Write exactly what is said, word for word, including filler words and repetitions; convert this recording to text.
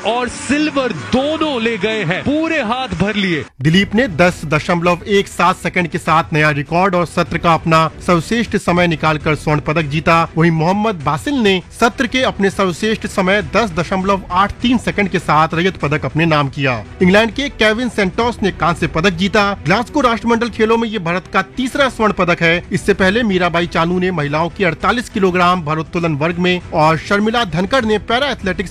और सिल्वर दोनों ले गए हैं, पूरे हाथ भर लिए। दिलीप ने दस दशमलव एक सात सेकंड के साथ नया रिकॉर्ड और सत्र का अपना सर्वश्रेष्ठ समय निकालकर स्वर्ण पदक जीता। वहीं मोहम्मद बासिल ने सत्र के अपने सर्वश्रेष्ठ समय दस दशमलव आठ तीन सेकंड के साथ रजत पदक अपने नाम किया। इंग्लैंड के केविन सेंटोस ने कांस्य पदक जीता। ग्लासगो राष्ट्रमंडल खेलों में ये भारत का तीसरा स्वर्ण पदक है। इससे पहले मीराबाई चानू ने महिलाओं की अड़तालीस किलोग्राम भारोत्तोलन वर्ग में और शर्मिला धनखड़ ने पैरा एथलेटिक्स